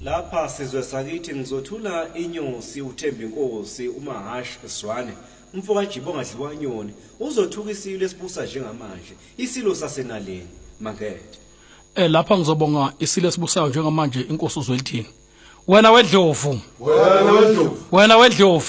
Lapha sizwe sakithi ngizothula inyosi uThembi Nkosi uMahash Swane umfoka Jibonga Dliwanyoni uzothuka isilo esibusa njengamanje isilo sasenaleni Makethe. Lapha ngizobonga isilo esibusayo njengamanje inkosi uZwelithini. Wena wedlovu. Wena wedlovu. Wena wedlovu.